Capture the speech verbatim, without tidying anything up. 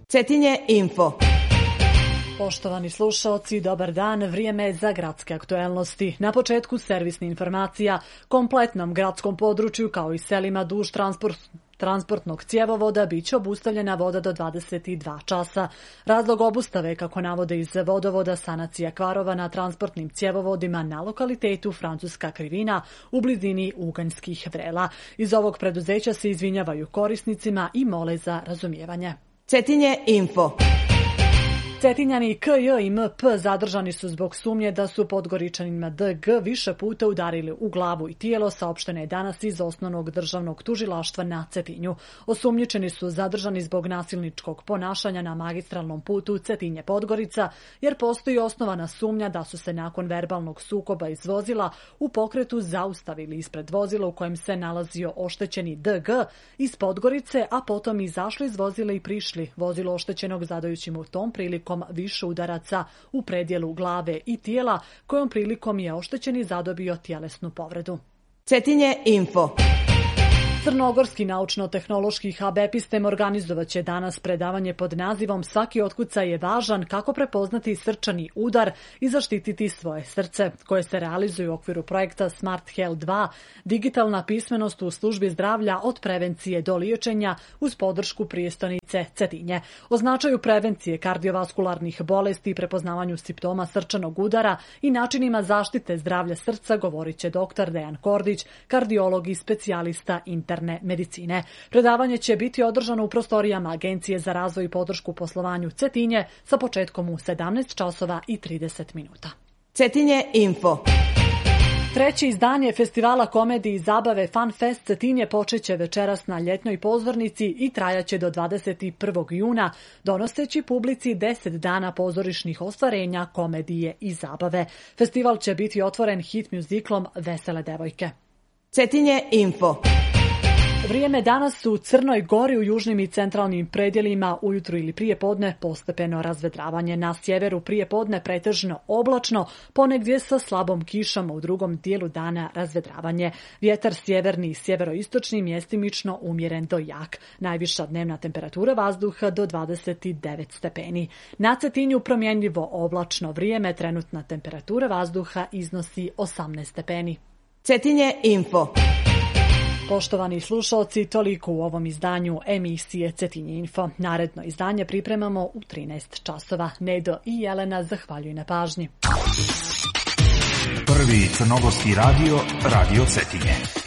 Cetinje info. Poštovani slušaoci, dobar dan, vrijeme je za gradske aktuelnosti. Na početku servisna informacija. Kompletnom gradskom području kao i selima duž transport transportnog cjevovoda biće obustavljena voda do dvadeset dva časa. Razlog obustave, kako navode iz vodovoda, sanacija kvarova na transportnim cjevovodima na lokalitetu Francuska Krivina u blizini Uganjskih vrela. Iz ovog preduzeća se izvinjavaju korisnicima i mole za razumijevanje. Cetinje info. Cetinjani K J i M P zadržani su zbog sumnje da su Podgoričanima D G više puta udarili u glavu i tijelo, saopšteno je danas iz Osnovnog državnog tužilaštva na Cetinju. Osumnjičeni su zadržani zbog nasilničkog ponašanja na magistralnom putu Cetinje-Podgorica, jer postoji osnovana sumnja da su se nakon verbalnog sukoba iz vozila u pokretu zaustavili ispred vozila u kojem se nalazio oštećeni D G iz Podgorice, a potom izašli iz vozila i prišli vozilo oštećenog, zadajući mu tom prilikom više udaraca u predjelu glave i tijela, kojom prilikom je oštećeni zadobio tjelesnu povredu. Cetinje info. Crnogorski naučno-tehnološki hub Epistem organizovaće danas predavanje pod nazivom Svaki otkucaj je važan, kako prepoznati srčani udar i zaštititi svoje srce, koje se realizuje u okviru projekta Smart Health dva, digitalna pismenost u službi zdravlja od prevencije do liječenja uz podršku prijestolnice Cetinje. O značaju prevencije kardiovaskularnih bolesti i prepoznavanju simptoma srčanog udara i načinima zaštite zdravlja srca govorit će doktor Dejan Kordić, kardiolog i specijalista interne medicine. Predavanje će biti održano u prostorijama Agencije za razvoj i podršku poslovanju Cetinje sa početkom u sedamnaest časova i trideset minuta. Cetinje info. Treće izdanje festivala komedije i zabave Fun Fest Cetinje počeće večeras na ljetnoj pozornici i trajaće do dvadeset prvog juna, donoseći publici deset dana pozorišnih ostvarenja, komedije i zabave. Festival će biti otvoren hit mjuziklom Vesele devojke. Cetinje info. Vrijeme danas u Crnoj Gori, u južnim i centralnim predjelima ujutru ili prije podne postepeno razvedravanje. Na sjeveru prije podne pretežno oblačno, ponegdje sa slabom kišom, u drugom dijelu dana razvedravanje. Vjetar sjeverni i sjeveroistočni mjestimično umjeren do jak. Najviša dnevna temperatura vazduha do dvadeset devet stepeni. Na Cetinju promjenljivo oblačno vrijeme, trenutna temperatura vazduha iznosi osamnaest stepeni. Cetinje info. Poštovani slušalci, toliko u ovom izdanju emisije Cetinje info. Naredno izdanje pripremamo u trinaest časova. Nedo i Jelena zahvaljuju na pažnji. Prvi crnogorski radio, Radio Cetinje.